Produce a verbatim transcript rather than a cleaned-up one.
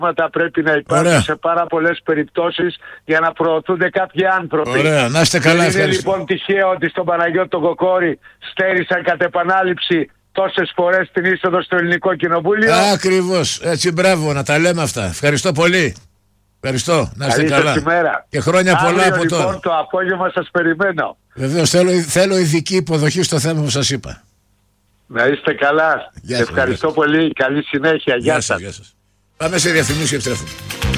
πρέπει να υπάρχουν. Ωραία. Σε πάρα πολλές περιπτώσεις για να προωθούνται κάποιοι άνθρωποι. Ωραία, να είστε καλά. Δεν είναι λοιπόν τυχαίο ότι στον Παναγιώτο τον Κοκόρη στέρισαν κατ' επανάληψη τόσες φορές την είσοδο στο Ελληνικό Κοινοβούλιο. Ακριβώς, έτσι, μπράβο, να τα λέμε αυτά. Ευχαριστώ πολύ. Ευχαριστώ, να είστε καλά. Ημέρα. Και χρόνια Αύριο, πολλά από λοιπόν, τώρα. Το απόγευμα σας περιμένω. Βεβαίως, θέλω, θέλω ειδική υποδοχή στο θέμα που σας είπα. Να είστε καλά. Γεια σας, ευχαριστώ γεια πολύ. Καλή συνέχεια. Γεια, Γεια σας, σας. γεια σας. Πάμε σε διαφημίσεις και επιστρέφουμε.